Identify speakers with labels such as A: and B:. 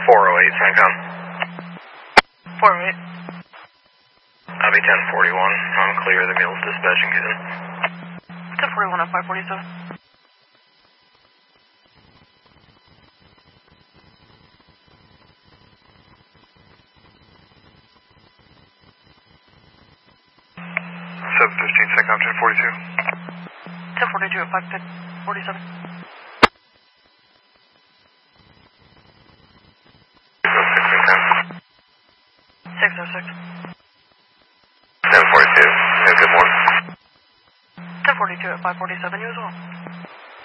A: 408, CENTCOM.
B: 408.
A: I'll be 1041. I'm clear. The mule's dispatching in.
B: 1041 at 547.
C: CENTCOM 1042.
B: 1042 at 547. 606.
C: 1042. Yeah, good morning.
B: 1042 at 547, you as well.